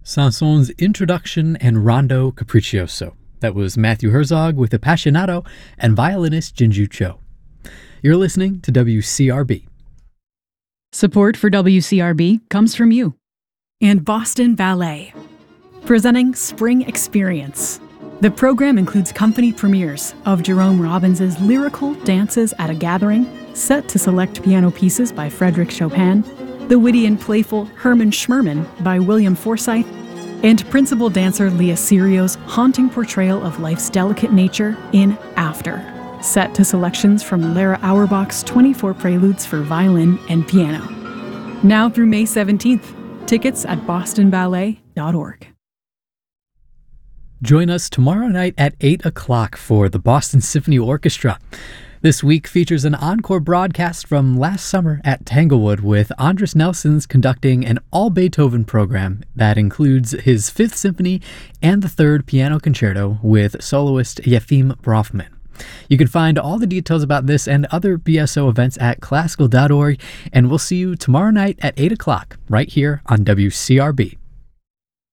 Sanson's Introduction and Rondo Capriccioso. That was Matthew Herzog with Appassionato and violinist Jinju Cho. You're listening to WCRB. Support for WCRB comes from you and Boston Ballet, presenting Spring Experience. The program includes company premieres of Jerome Robbins' lyrical Dances at a Gathering, set to select piano pieces by Frédéric Chopin, the witty and playful Herman Schmerman by William Forsythe, and principal dancer Leah Serio's haunting portrayal of life's delicate nature in After, set to selections from Lara Auerbach's 24 Preludes for violin and piano. Now through May 17th. Tickets at bostonballet.org. Join us tomorrow night at 8 o'clock for the Boston Symphony Orchestra. This week features an encore broadcast from last summer at Tanglewood with Andris Nelsons conducting an all-Beethoven program that includes his Fifth Symphony and the Third Piano Concerto with soloist Yefim Brofman. You can find all the details about this and other BSO events at classical.org, and we'll see you tomorrow night at 8 o'clock right here on WCRB.